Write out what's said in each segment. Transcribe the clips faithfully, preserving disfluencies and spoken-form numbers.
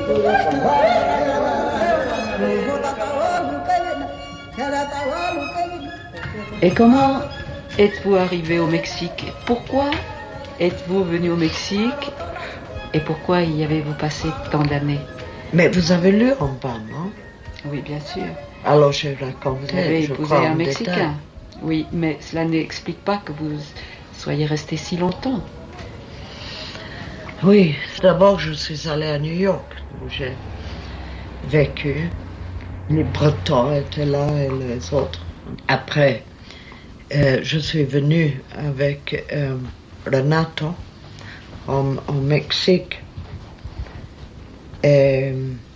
Et comment êtes-vous arrivé au Mexique? Pourquoi êtes-vous venu au Mexique? Et pourquoi y avez-vous passé tant d'années? Mais vous avez lu en bas, non? Oui, bien sûr. Alors je racontais, Vous avez je épousé crois, un en Mexicain. détail. Oui, mais cela n'explique pas que vous soyez resté si longtemps. Oui, d'abord je suis allée à New York, où j'ai vécu. Les Bretons étaient là et les autres. Après, euh, je suis venue avec euh, Renato en, au Mexique. Et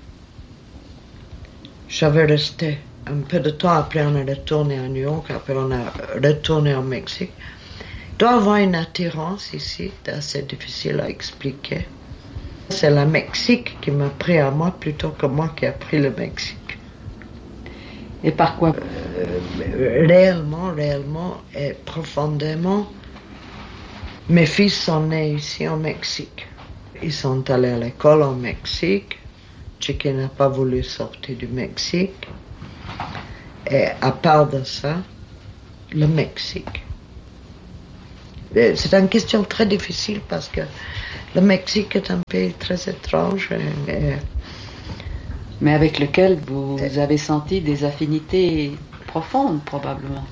j'avais resté un peu de temps. Après, on est retourné à New York. Après, on est retourné au Mexique. Il doit y avoir une attirance ici, assez difficile à expliquer. C'est le Mexique qui m'a pris à moi plutôt que moi qui a pris le Mexique. Et par quoi? Euh, réellement, réellement et profondément, mes fils sont nés ici au Mexique. Ils sont allés à l'école au Mexique. Chiqui n'a pas voulu sortir du Mexique. Et à part de ça, le Mexique. C'est une question très difficile parce que le Mexique est un pays très étrange. Et, et mais avec lequel vous et, avez senti des affinités profondes, probablement.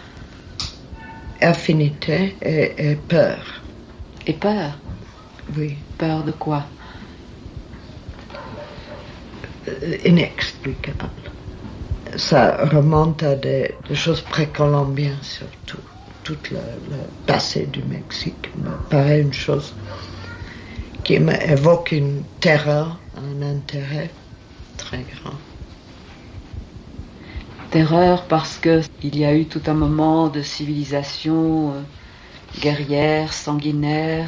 Affinités et, et peur. Et peur? Oui. Peur de quoi? Inexplicable. Ça remonte à des, des choses précolombiennes surtout. Tout le, le passé du Mexique me paraît une chose qui m'évoque une terreur, un intérêt très grand. Terreur parce que il y a eu tout un moment de civilisation euh, guerrière, sanguinaire.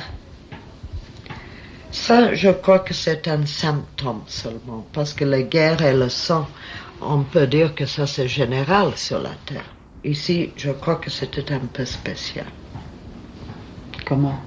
Ça, je crois que c'est un symptôme seulement, parce que la guerre et le sang, on peut dire que ça c'est général sur la Terre. Ici, je crois que c'était un peu spécial. Comment?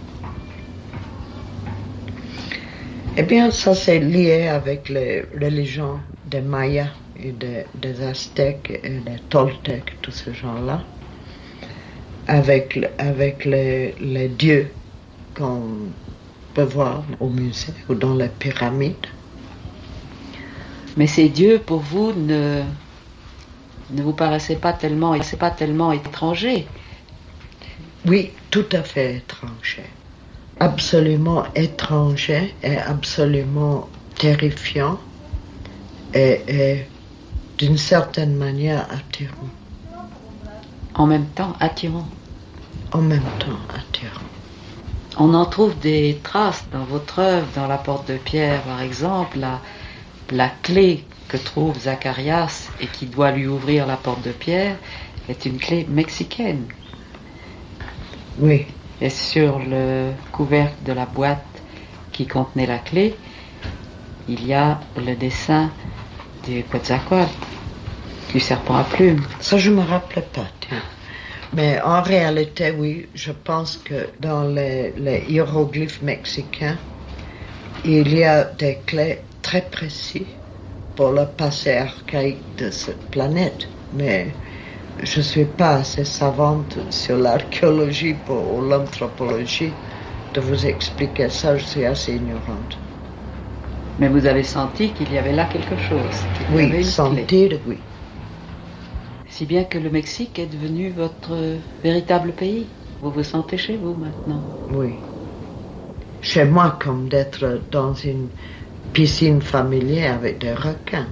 Eh bien, ça c'est lié avec les religions des Mayas et des, des Aztèques et des Toltèques, tous ces gens-là, avec, avec les, les dieux qu'on peut voir au musée ou dans les pyramides. Mais ces dieux, pour vous, ne, ne vous paraissaient pas tellement, pas tellement étrangers? Oui, tout à fait étrangers. Absolument étrangers et absolument terrifiants et, et d'une certaine manière attirants. En même temps, attirants. En même temps, attirants. On en trouve des traces dans votre œuvre, dans la porte de pierre, par exemple, la, la clé que trouve Zacharias et qui doit lui ouvrir la porte de pierre est une clé mexicaine. Oui. Et sur le couvercle de la boîte qui contenait la clé, il y a le dessin du Quetzalcoatl, du serpent à plumes. Ça, je ne me rappelais pas, tiens. Mais en réalité, oui, je pense que dans les, les hiéroglyphes mexicains, il y a des clés très précises pour le passé archaïque de cette planète. Mais je ne suis pas assez savante sur l'archéologie ou l'anthropologie de vous expliquer ça, je suis assez ignorante. Mais vous avez senti qu'il y avait là quelque chose? Oui, sentir, oui. Si bien que le Mexique est devenu votre véritable pays. Vous vous sentez chez vous maintenant? Oui. Chez moi, comme d'être dans une piscine familière avec des requins.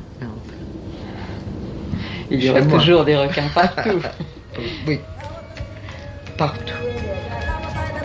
Il y aurait toujours des requins partout. Oui, partout.